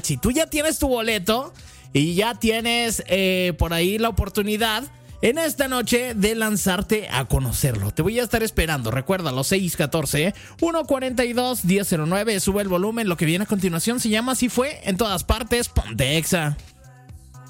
Si tú ya tienes tu boleto y ya tienes por ahí la oportunidad en esta noche de lanzarte a conocerlo, te voy a estar esperando. Recuerda, los 614-142-1009. Sube el volumen. Lo que viene a continuación se llama Así Fue. En todas partes, Ponte Exa.